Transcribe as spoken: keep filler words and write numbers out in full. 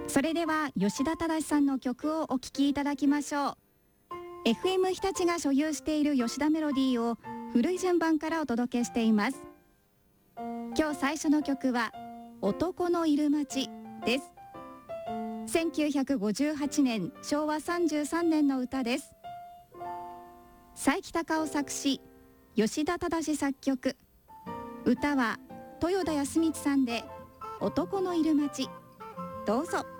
それでは吉田忠さんの曲をお聴きいただきましょう。 エフエム 日立が所有している吉田メロディーを古い順番からお届けしています。今日最初の曲は男のいる街です。せんきゅうひゃくごじゅうはちねんしょうわさんじゅうさんねんの歌です。佐伯孝夫作詞、吉田忠作曲、歌は豊田康光さんで男のいる街。どうぞ。